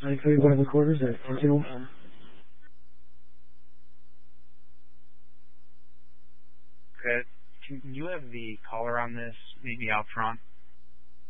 931 of the quarters at 14. Okay. Can you have the caller on this, maybe out front?